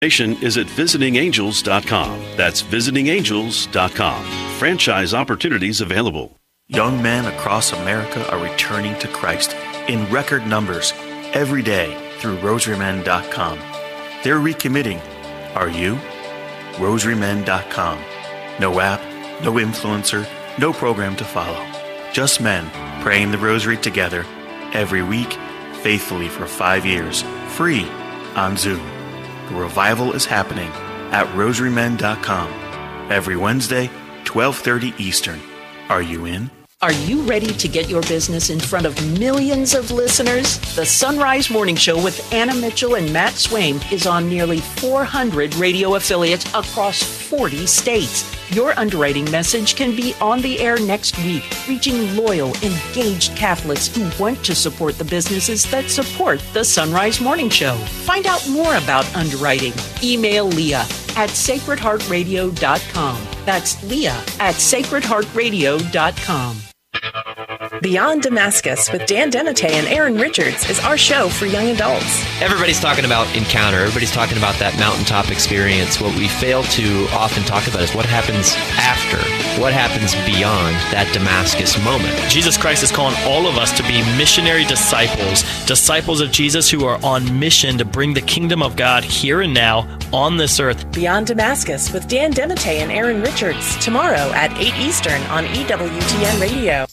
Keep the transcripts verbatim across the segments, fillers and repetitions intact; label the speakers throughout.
Speaker 1: Information is at visiting angels dot com. That's visiting angels dot com. Franchise opportunities available.
Speaker 2: Young men across America are returning to Christ in record numbers every day through rosary men dot com. They're recommitting. Are you? rosary men dot com. No app, no influencer, no program to follow. Just men praying the rosary together every week, faithfully for five years, free on Zoom. The revival is happening at rosary men dot com every Wednesday, twelve thirty Eastern. Are you in?
Speaker 3: Are you ready to get your business in front of millions of listeners? The Sunrise Morning Show with Anna Mitchell and Matt Swaim is on nearly four hundred radio affiliates across forty states. Your underwriting message can be on the air next week, reaching loyal, engaged Catholics who want to support the businesses that support the Sunrise Morning Show. Find out more about underwriting. Email Leah at sacred heart radio dot com. That's Leah at sacred heart radio dot com.
Speaker 4: Beyond Damascus with Dan Denate and Aaron Richards is our show for young adults.
Speaker 5: Everybody's talking about encounter. Everybody's talking about that mountaintop experience. What we fail to often talk about is what happens after. What happens beyond that Damascus moment.
Speaker 6: Jesus Christ is calling all of us to be missionary disciples, disciples of Jesus who are on mission to bring the kingdom of God here and now on this earth.
Speaker 4: Beyond Damascus with Dan Denate and Aaron Richards, tomorrow at eight Eastern on E W T N Radio.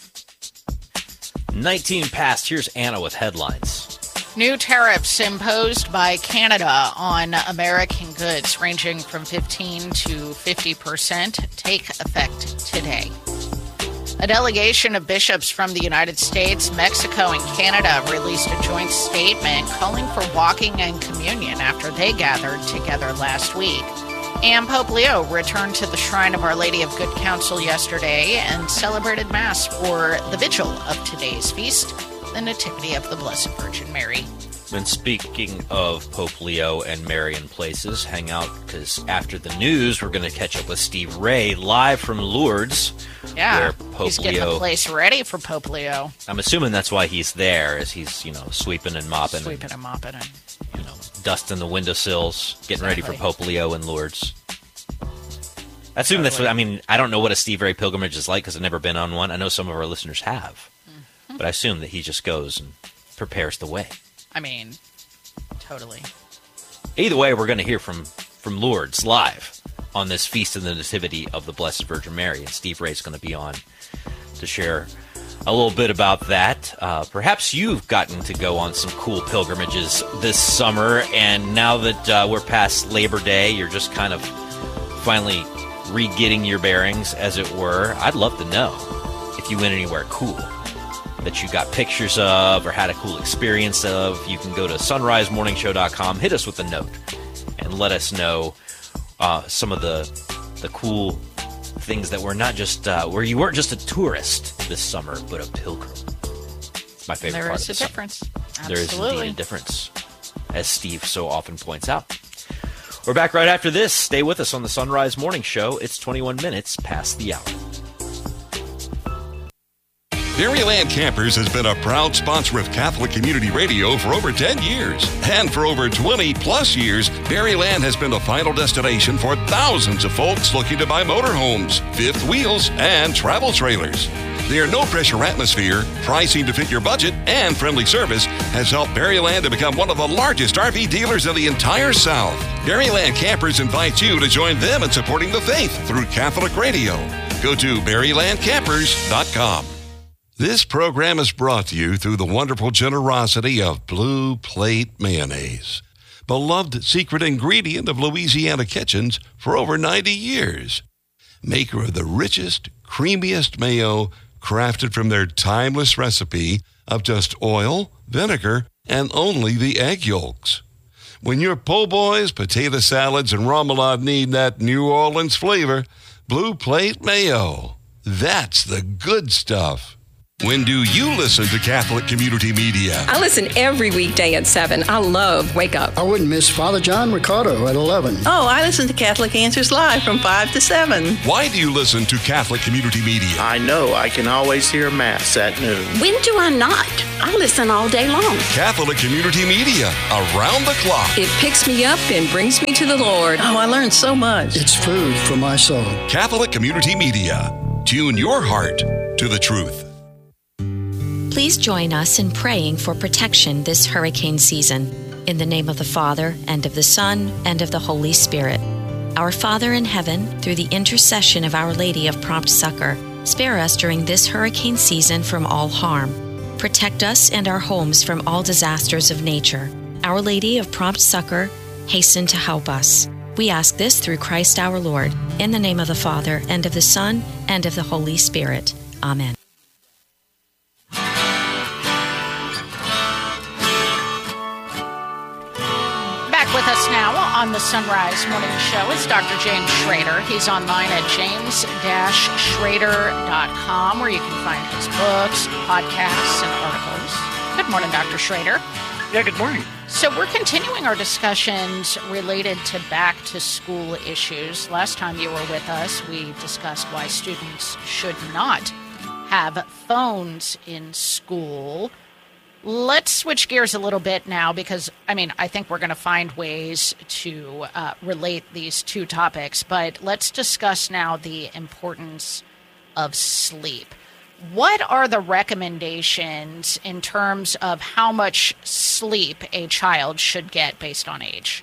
Speaker 5: nineteen past, here's Anna with headlines.
Speaker 7: New tariffs imposed by Canada on American goods ranging from fifteen to fifty percent take effect today. A delegation of bishops from the United States, Mexico, and Canada released a joint statement calling for walking and communion after they gathered together last week. And Pope Leo returned to the Shrine of Our Lady of Good Counsel yesterday and celebrated Mass for the vigil of today's feast, the Nativity of the Blessed Virgin Mary.
Speaker 5: And speaking of Pope Leo and Marian places, hang out, because after the news, we're going to catch up with Steve Ray live from Lourdes.
Speaker 7: Yeah,
Speaker 5: where Pope
Speaker 7: he's getting
Speaker 5: Leo,
Speaker 7: the place ready for Pope Leo.
Speaker 5: I'm assuming that's why he's there, as he's, you know, sweeping and mopping.
Speaker 7: Sweeping and,
Speaker 5: and
Speaker 7: mopping. And,
Speaker 5: you know, dusting the windowsills, getting
Speaker 7: exactly.
Speaker 5: ready for Pope Leo in Lourdes. I assume that's what, I mean, I don't know what a Steve Ray pilgrimage is like because I've never been on one. I know some of our listeners have. Mm-hmm. But I assume that he just goes and prepares the way.
Speaker 7: I mean, totally.
Speaker 5: Either way, we're going to hear from, from Lourdes live on this Feast of the Nativity of the Blessed Virgin Mary. And Steve Ray's going to be on to share a little bit about that. Uh, perhaps you've gotten to go on some cool pilgrimages this summer. And now that uh, we're past Labor Day, you're just kind of finally re-getting your bearings, as it were. I'd love to know if you went anywhere cool that you got pictures of or had a cool experience of. You can go to sunrise morning show dot com, hit us with a note, and let us know uh, some of the the cool things that were not just uh, where you weren't just a tourist this summer, but a pilgrim. My favorite
Speaker 7: there
Speaker 5: part
Speaker 7: is
Speaker 5: of the
Speaker 7: a difference.
Speaker 5: Summer. There is
Speaker 7: Absolutely.
Speaker 5: indeed a difference, as Steve so often points out. We're back right after this. Stay with us on the Sunrise Morning Show. It's twenty-one minutes past the hour.
Speaker 8: Berryland Campers has been a proud sponsor of Catholic Community Radio for over ten years. And for over twenty plus years, Berryland has been the final destination for thousands of folks looking to buy motorhomes, fifth wheels, and travel trailers. Their no-pressure atmosphere, pricing to fit your budget, and friendly service has helped Berryland to become one of the largest R V dealers in the entire South. Berryland Campers invites you to join them in supporting the faith through Catholic Radio. Go to berryland campers dot com. This program is brought to you through the wonderful generosity of Blue Plate Mayonnaise, beloved secret ingredient of Louisiana kitchens for over ninety years. Maker of the richest, creamiest mayo, crafted from their timeless recipe of just oil, vinegar, and only the egg yolks. When your po' boys, potato salads, and remoulade need that New Orleans flavor, Blue Plate Mayo. That's the good stuff. When do you listen to Catholic Community Media?
Speaker 9: I listen every weekday at seven. I love Wake Up.
Speaker 10: I wouldn't miss Father John Ricardo at eleven.
Speaker 11: Oh, I listen to Catholic Answers Live from five to seven.
Speaker 8: Why do you listen to Catholic Community Media?
Speaker 12: I know I can always hear Mass at noon.
Speaker 13: When do I not? I listen all day long.
Speaker 8: Catholic Community Media, around the clock.
Speaker 9: It picks me up and brings me to the Lord.
Speaker 11: Oh, I learned so much.
Speaker 10: It's food for my soul.
Speaker 8: Catholic Community Media. Tune your heart to the truth.
Speaker 14: Please join us in praying for protection this hurricane season. In the name of the Father, and of the Son, and of the Holy Spirit. Our Father in heaven, through the intercession of Our Lady of Prompt Succor, spare us during this hurricane season from all harm. Protect us and our homes from all disasters of nature. Our Lady of Prompt Succor, hasten to help us. We ask this through Christ our Lord, in the name of the Father, and of the Son, and of the Holy Spirit. Amen.
Speaker 7: With us now on the Sunrise Morning Show is Doctor James Schrader. He's online at james dash schrader dot com, where you can find his books, podcasts, and articles. Good morning, Doctor Schrader.
Speaker 15: Yeah, good morning.
Speaker 7: So we're continuing our discussions related to back-to-school issues. Last time you were with us, we discussed why students should not have phones in school. Let's switch gears a little bit now because, I mean, I think we're going to find ways to uh, relate these two topics, but let's discuss now the importance of sleep. What are the recommendations in terms of how much sleep a child should get based on age?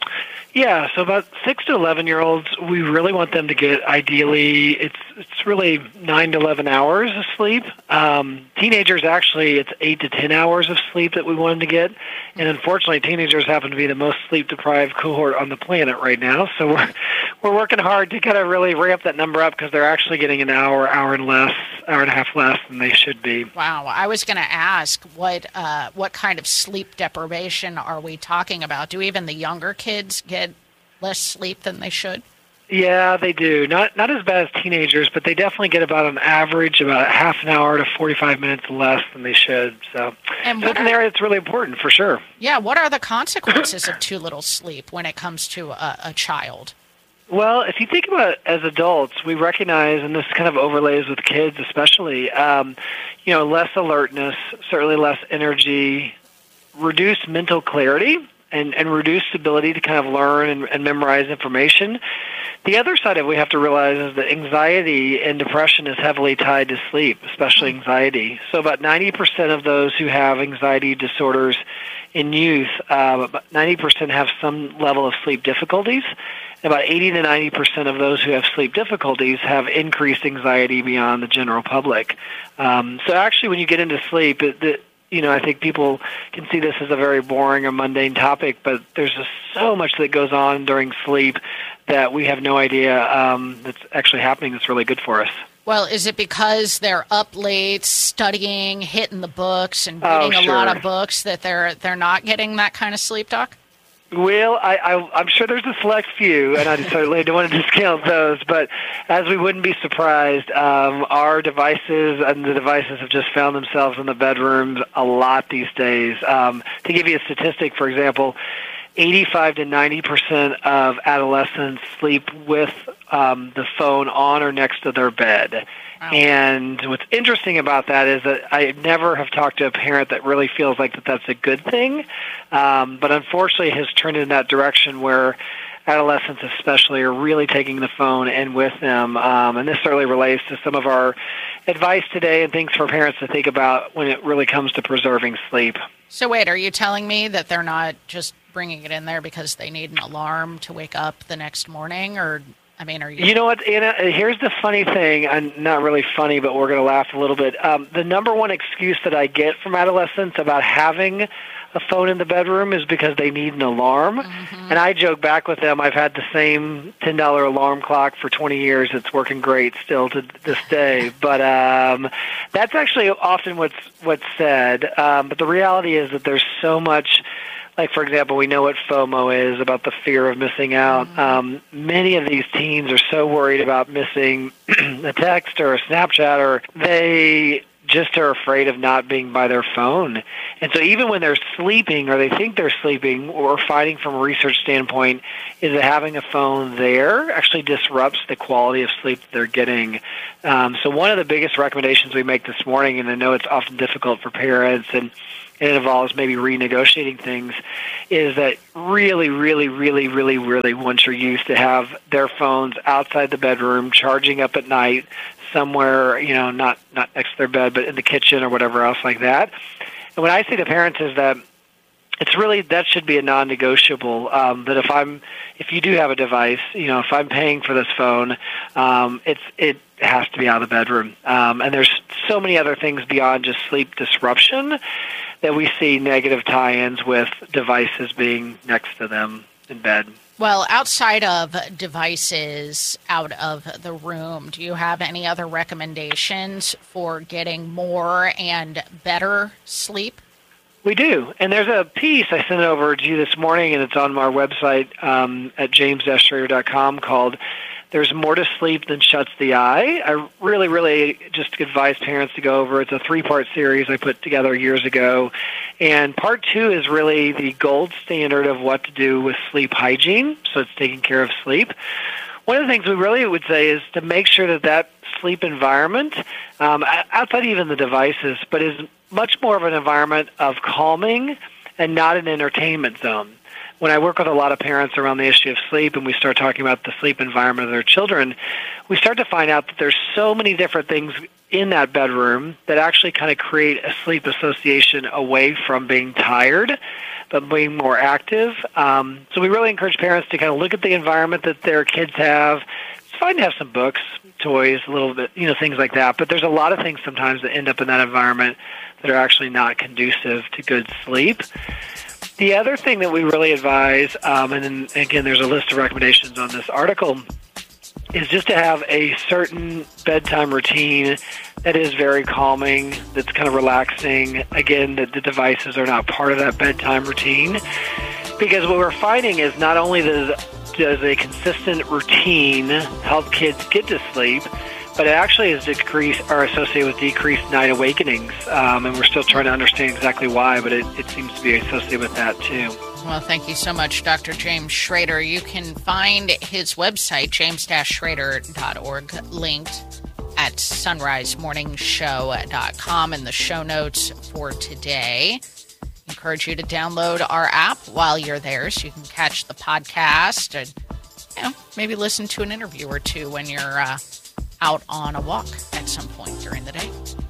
Speaker 15: Yeah, so about six to eleven-year-olds, we really want them to get, ideally, it's it's really nine to eleven hours of sleep. Um, teenagers, actually, it's eight to ten hours of sleep that we want them to get. And unfortunately, teenagers happen to be the most sleep-deprived cohort on the planet right now. So we're we're working hard to kind of really ramp that number up because they're actually getting an hour, hour and less, hour and a half less than they should be.
Speaker 7: Wow. I was going to ask, what uh, what kind of sleep deprivation are we talking about? Do even the younger kids get less sleep than they should?
Speaker 15: Yeah, they do. Not not as bad as teenagers, but they definitely get about an average, about half an hour to forty-five minutes less than they should. So,
Speaker 7: and
Speaker 15: so that's an area that's really important for sure.
Speaker 7: Yeah, what are the consequences of too little sleep when it comes to a, a child?
Speaker 15: Well, if you think about it as adults, we recognize, and this kind of overlays with kids especially, um, you know, less alertness, certainly less energy, reduced mental clarity, and, and reduced ability to kind of learn and, and memorize information. The other side of it we have to realize is that anxiety and depression is heavily tied to sleep, especially anxiety. So about ninety percent of those who have anxiety disorders in youth, uh, about ninety percent have some level of sleep difficulties. And about eighty to ninety percent of those who have sleep difficulties have increased anxiety beyond the general public. Um, so actually when you get into sleep, it, it, you know, I think people can see this as a very boring or mundane topic, but there's just so much that goes on during sleep that we have no idea um, that's actually happening that's really good for us.
Speaker 7: Well, is it because they're up late studying, hitting the books, and reading
Speaker 15: oh, sure.
Speaker 7: a lot of books that they're they're not getting that kind of sleep, Doc?
Speaker 15: Well, I, I, I'm sure there's a select few, and I certainly don't want to discount those, but as we wouldn't be surprised, um, our devices and the devices have just found themselves in the bedrooms a lot these days. Um, to give you a statistic, for example, eighty-five to ninety percent of adolescents sleep with um, the phone on or next to their bed. Wow. And what's interesting about that is that I never have talked to a parent that really feels like that that's a good thing, um, but unfortunately it has turned in that direction where adolescents especially are really taking the phone in with them, um, and this certainly relates to some of our advice today and things for parents to think about when it really comes to preserving sleep.
Speaker 7: So wait, are you telling me that they're not just bringing it in there because they need an alarm to wake up the next morning, or... I mean, are you...
Speaker 15: You know what, Anna? Here's the funny thing, and not really funny, but we're going to laugh a little bit. Um, the number one excuse that I get from adolescents about having a phone in the bedroom is because they need an alarm. Mm-hmm. And I joke back with them, I've had the same ten dollar alarm clock for twenty years. It's working great still to this day. But um, that's actually often what's, what's said. Um, but the reality is that there's so much... Like, for example, we know what FOMO is, about the fear of missing out. Mm-hmm. Um, many of these teens are so worried about missing a text or a Snapchat, or they just are afraid of not being by their phone. And so even when they're sleeping or they think they're sleeping, what we're finding from a research standpoint is that having a phone there actually disrupts the quality of sleep that they're getting. Um, so one of the biggest recommendations we make this morning, and I know it's often difficult for parents and and it involves maybe renegotiating things, is that really, really, really, really, really want your youth to have their phones outside the bedroom, charging up at night somewhere, you know, not, not next to their bed, but in the kitchen or whatever else like that. And what I say to parents is that it's really, that should be a non-negotiable, um, that if I'm, if you do have a device, you know, if I'm paying for this phone, um, it's, it has to be out of the bedroom. Um, and there's so many other things beyond just sleep disruption that we see negative tie-ins with devices being next to them in bed.
Speaker 7: Well, outside of devices out of the room, do you have any other recommendations for getting more and better sleep?
Speaker 15: We do. And there's a piece I sent over to you this morning, and it's on our website um, at james dash schrader dot com called There's More to Sleep Than Shuts the Eye. I really, really just advise parents to go over. It's a three-part series I put together years ago. And part two is really the gold standard of what to do with sleep hygiene, so it's taking care of sleep. One of the things we really would say is to make sure that that sleep environment, um, outside even the devices, but is much more of an environment of calming and not an entertainment zone. When I work with a lot of parents around the issue of sleep and we start talking about the sleep environment of their children, we start to find out that there's so many different things in that bedroom that actually kind of create a sleep association away from being tired, but being more active. Um, so we really encourage parents to kind of look at the environment that their kids have. It's fine to have some books, toys, a little bit, you know, things like that. But there's a lot of things sometimes that end up in that environment that are actually not conducive to good sleep. The other thing that we really advise, um, and then, again, there's a list of recommendations on this article, is just to have a certain bedtime routine that is very calming, that's kind of relaxing. Again, that the devices are not part of that bedtime routine. Because what we're finding is not only does, does a consistent routine help kids get to sleep, but it actually is decreased or associated with decreased night awakenings. Um, and we're still trying to understand exactly why, but it, it seems to be associated with that too.
Speaker 7: Well, thank you so much, Doctor James Schrader. You can find his website, james dash schrader dot org, linked at sunrise morning show dot com in the show notes for today. Encourage you to download our app while you're there so you can catch the podcast and, you know, maybe listen to an interview or two when you're uh, out on a walk at some point during the day.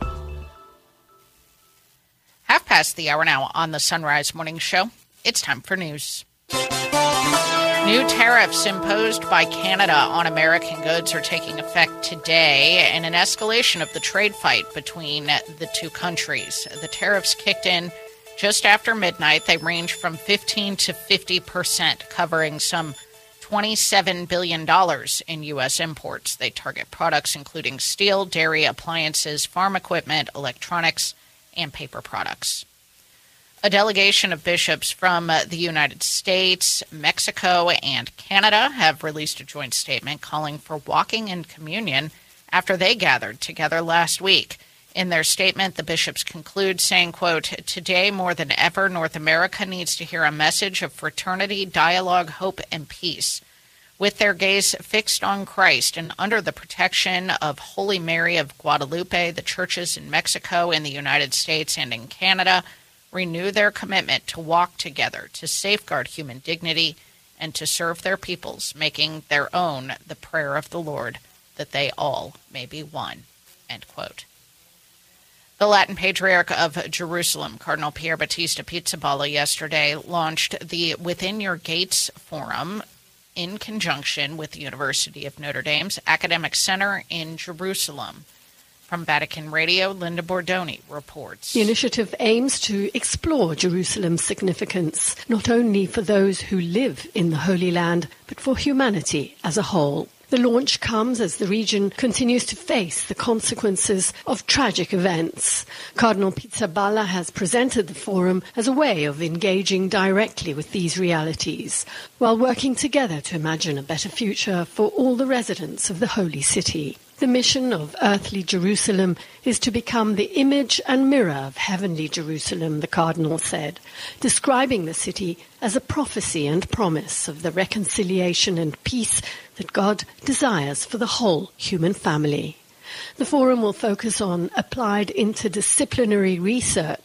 Speaker 7: Half past the hour now on the Sunrise Morning Show. It's time for news. New tariffs imposed by Canada on American goods are taking effect today in an escalation of the trade fight between the two countries. The tariffs kicked in just after midnight. They range from fifteen to fifty percent, covering some twenty-seven billion dollars in U S imports. They target products including steel, dairy, appliances, farm equipment, electronics, and paper products. A delegation of bishops from the United States, Mexico, and Canada have released a joint statement calling for walking in communion after they gathered together last week. In their statement, the bishops conclude saying, quote, "Today more than ever, North America needs to hear a message of fraternity, dialogue, hope, and peace. With their gaze fixed on Christ and under the protection of Holy Mary of Guadalupe, the churches in Mexico, in the United States, and in Canada renew their commitment to walk together, to safeguard human dignity, and to serve their peoples, making their own the prayer of the Lord, that they all may be one." End quote. The Latin Patriarch of Jerusalem, Cardinal Pier Battista Pizzaballa, yesterday launched the Within Your Gates Forum in conjunction with the University of Notre Dame's Academic Center in Jerusalem. From Vatican Radio, Linda Bordoni reports.
Speaker 16: The initiative aims to explore Jerusalem's significance, not only for those who live in the Holy Land, but for humanity as a whole. The launch comes as the region continues to face the consequences of tragic events. Cardinal Pizzaballa has presented the forum as a way of engaging directly with these realities, while working together to imagine a better future for all the residents of the Holy City. The mission of earthly Jerusalem is to become the image and mirror of heavenly Jerusalem, the cardinal said, describing the city as a prophecy and promise of the reconciliation and peace that God desires for the whole human family. The forum will focus on applied interdisciplinary research